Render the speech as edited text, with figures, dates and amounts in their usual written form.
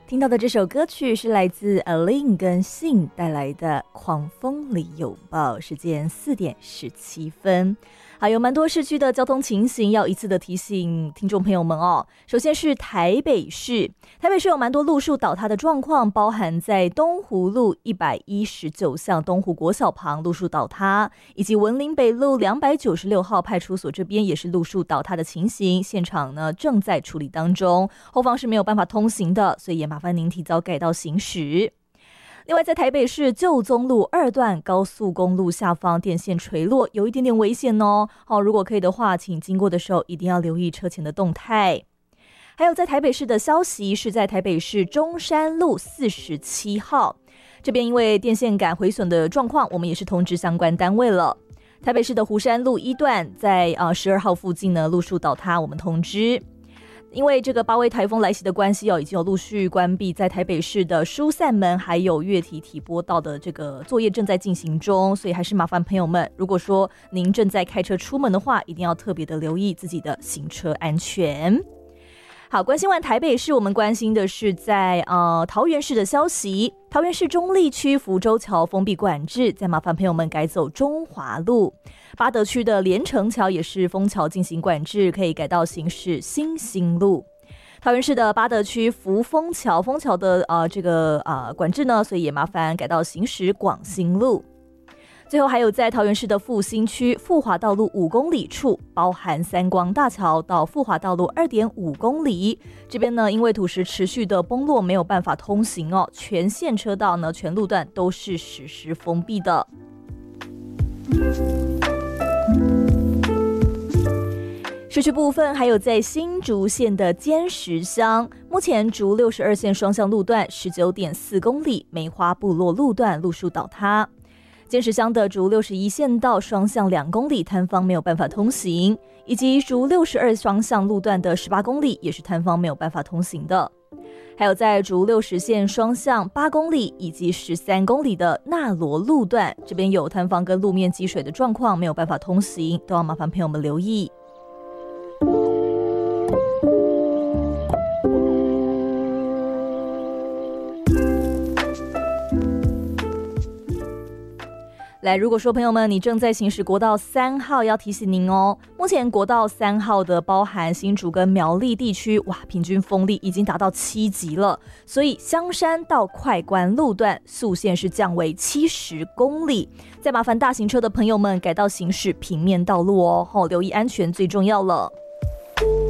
听到的这首歌曲是来自 Aline 跟信带来的《狂风里拥抱》，时间4点17分。还有蛮多市区的交通情形要一次的提醒听众朋友们哦。首先是台北市有蛮多路树倒塌的状况，包含在东湖路119巷东湖国小旁路树倒塌，以及文林北路296号派出所这边也是路树倒塌的情形，现场呢正在处理当中，后方是没有办法通行的，所以也麻烦您提早改道行驶。另外在台北市旧宗路2段高速公路下方电线垂落，有一点点危险哦。如果可以的话，请经过的时候一定要留意车前的动态。还有在台北市的消息是在台北市中山路47号这边，因为电线杆毁损的状况，我们也是通知相关单位了。台北市的湖山路1段在12号附近呢路树倒塌，我们通知。因为这个八威台风来袭的关系已经有陆续关闭在台北市的疏散门还有月堤体波道的这个作业正在进行中，所以还是麻烦朋友们，如果说您正在开车出门的话，一定要特别的留意自己的行车安全。好，关心完台北市，我们关心的是在桃园市的消息。桃园市中坜区福州桥封闭管制，再麻烦朋友们改走中华路。八德区的连城桥也是封桥进行管制，可以改道行驶新兴路。桃园市的八德区福丰桥的管制呢，所以也麻烦改道行驶广兴路。最后还有在桃园市的复兴区富华道路5公里处，包含三光大桥到富华道路 2.5 公里，这边呢因为土石持续的崩落没有办法通行哦，全线车道呢全路段都是实施封闭的。市区部分还有在新竹县的尖石乡，目前竹62线双向路段 19.4 公里梅花部落路段路树倒塌，尖石乡的竹61线道双向2公里摊方没有办法通行，以及竹62双向路段的18公里也是摊方没有办法通行的。还有在竹60线双向8公里以及13公里的纳罗路段，这边有摊方跟路面积水的状况没有办法通行，都要麻烦朋友们留意。来，如果说朋友们你正在行驶国道3号，要提醒您哦，目前国道3号的包含新竹跟苗栗地区，平均风力已经达到7级了，所以香山到快关路段速限是降为70公里，再麻烦大型车的朋友们改道行驶平面道路哦，留意安全最重要了。